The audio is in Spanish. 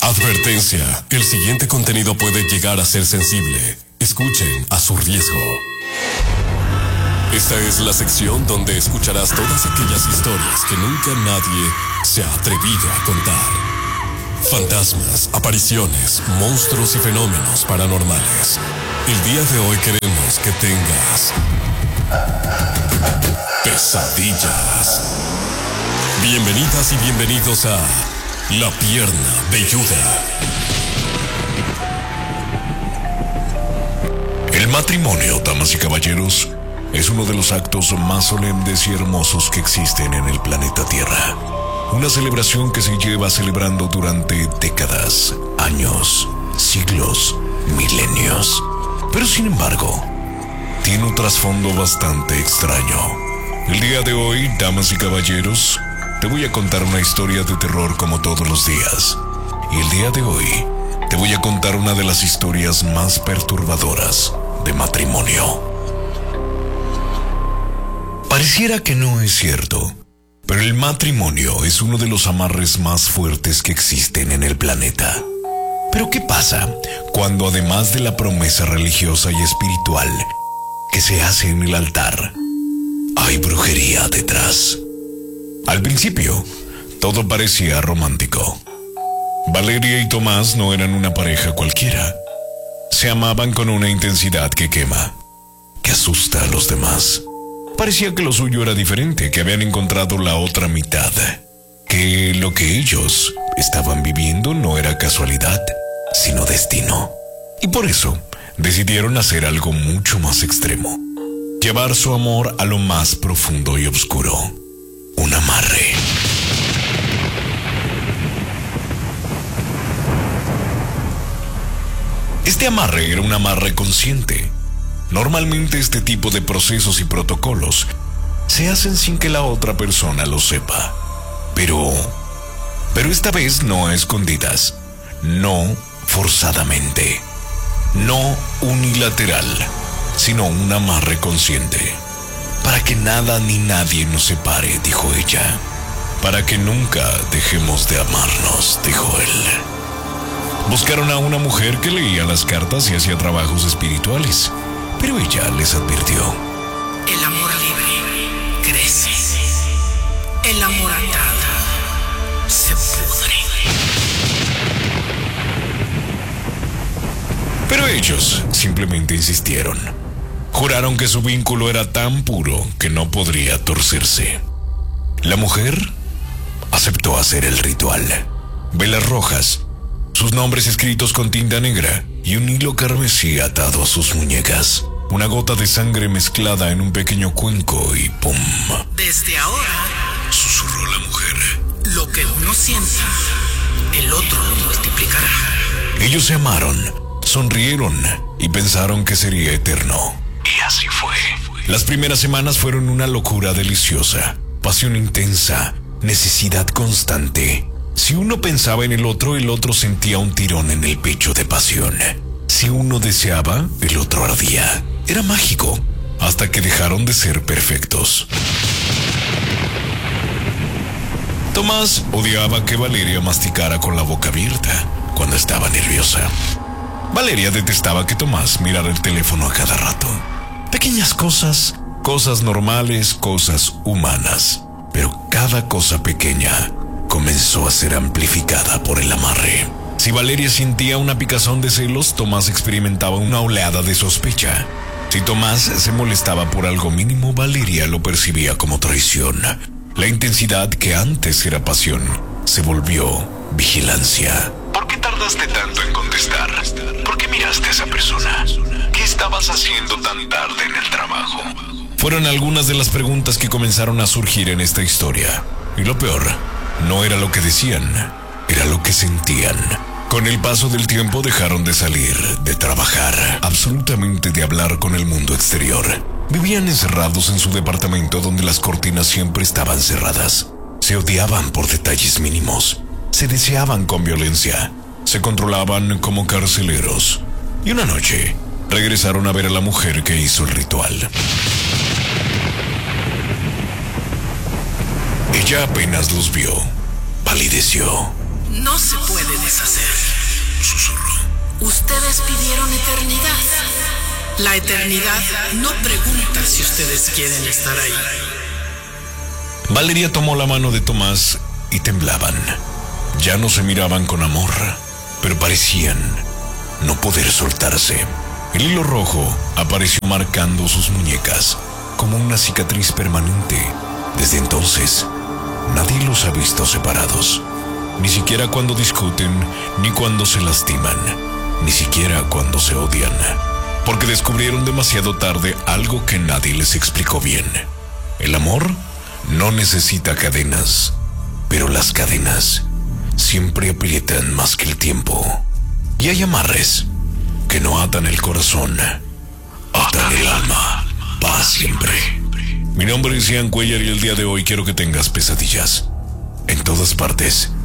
Advertencia, el siguiente contenido puede llegar a ser sensible. Escuchen a su riesgo. Esta es la sección donde escucharás todas aquellas historias que nunca nadie se ha atrevido a contar. Fantasmas, apariciones, monstruos y fenómenos paranormales. El día de hoy queremos que tengas pesadillas. Bienvenidas y bienvenidos a La Pierna Velluda. El matrimonio, damas y caballeros, es uno de los actos más solemnes y hermosos que existen en el planeta Tierra. Una celebración que se lleva celebrando durante décadas, años, siglos, milenios. Pero sin embargo, tiene un trasfondo bastante extraño. El día de hoy, damas y caballeros, te voy a contar una historia de terror como todos los días. Y el día de hoy, te voy a contar una de las historias más perturbadoras de matrimonio. Pareciera que no es cierto, pero el matrimonio es uno de los amarres más fuertes que existen en el planeta. Pero ¿qué pasa cuando además de la promesa religiosa y espiritual que se hace en el altar, hay brujería detrás? Al principio, todo parecía romántico. Valeria y Tomás no eran una pareja cualquiera. Se amaban con una intensidad que quema, que asusta a los demás. Parecía que lo suyo era diferente, que habían encontrado la otra mitad, que lo que ellos estaban viviendo no era casualidad, sino destino. Y por eso decidieron hacer algo mucho más extremo: llevar su amor a lo más profundo y oscuro. Un amarre. Este amarre era un amarre consciente. Normalmente este tipo de procesos y protocolos se hacen sin que la otra persona lo sepa. Pero esta vez no a escondidas, no forzadamente, no unilateral, sino un amarre consciente. Para que nada ni nadie nos separe, dijo ella. Para que nunca dejemos de amarnos, dijo él. Buscaron a una mujer que leía las cartas y hacía trabajos espirituales, pero ella les advirtió: el amor libre crece. El amor atado se pudre. Pero ellos simplemente insistieron. Juraron que su vínculo era tan puro que no podría torcerse. La mujer aceptó hacer el ritual. Velas rojas, sus nombres escritos con tinta negra y un hilo carmesí atado a sus muñecas. Una gota de sangre mezclada en un pequeño cuenco y ¡pum! Desde ahora, susurró la mujer, lo que uno sienta, el otro lo multiplicará. Ellos se amaron, sonrieron y pensaron que sería eterno. Y así fue. Las primeras semanas fueron una locura deliciosa, pasión intensa, necesidad constante. Si uno pensaba en el otro sentía un tirón en el pecho de pasión. Si uno deseaba, el otro ardía. Era mágico, hasta que dejaron de ser perfectos. Tomás odiaba que Valeria masticara con la boca abierta cuando estaba nerviosa. Valeria detestaba que Tomás mirara el teléfono a cada rato. Pequeñas cosas, cosas normales, cosas humanas. Pero cada cosa pequeña comenzó a ser amplificada por el amarre. Si Valeria sentía una picazón de celos, Tomás experimentaba una oleada de sospecha. Si Tomás se molestaba por algo mínimo, Valeria lo percibía como traición. La intensidad que antes era pasión se volvió vigilancia. ¿Por qué tardaste tanto en contestar? ¿Por qué miraste a esa persona? ¿Qué estabas haciendo tan tarde en el trabajo? Fueron algunas de las preguntas que comenzaron a surgir en esta historia. Y lo peor, no era lo que decían, era lo que sentían. Con el paso del tiempo dejaron de salir, de trabajar, absolutamente de hablar con el mundo exterior. Vivían encerrados en su departamento donde las cortinas siempre estaban cerradas. Se odiaban por detalles mínimos. Se deseaban con violencia. Se controlaban como carceleros. Y una noche, regresaron a ver a la mujer que hizo el ritual. Ella apenas los vio. Palideció. no se puede deshacer, susurró. Ustedes pidieron eternidad. La eternidad no pregunta si ustedes quieren estar ahí. Valeria tomó la mano de Tomás y temblaban. Ya no se miraban con amor, pero parecían no poder soltarse. El hilo rojo apareció marcando sus muñecas como una cicatriz permanente. Desde entonces, nadie los ha visto separados. Ni siquiera cuando discuten, ni cuando se lastiman, ni siquiera cuando se odian. Porque descubrieron demasiado tarde algo que nadie les explicó bien. El amor no necesita cadenas, pero las cadenas siempre aprietan más que el tiempo. Y hay amarres que no atan el corazón, atan el alma para siempre. Mi nombre es Ian Cuellar y el día de hoy quiero que tengas pesadillas en todas partes.